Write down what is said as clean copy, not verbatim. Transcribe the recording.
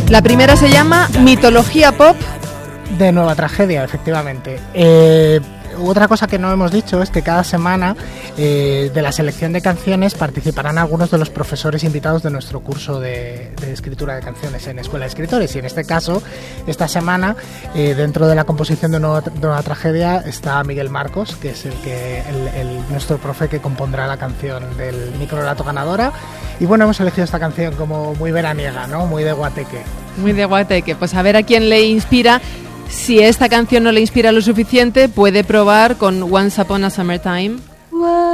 La primera se llama Mitología Pop de Nueva Tragedia, efectivamente. Otra cosa que no hemos dicho es que cada semana de la selección de canciones participarán algunos de los profesores invitados de nuestro curso de escritura de canciones en Escuela de Escritores, y en este caso, esta semana, dentro de la composición de Nueva Tragedia está Miguel Marcos, que es nuestro profe que compondrá la canción del microrelato ganadora. Y bueno, hemos elegido esta canción como muy veraniega, ¿no? Muy de guateque. Muy de guateque, pues a ver a quién le inspira. Si esta canción no le inspira lo suficiente, puede probar con Once Upon a Summertime.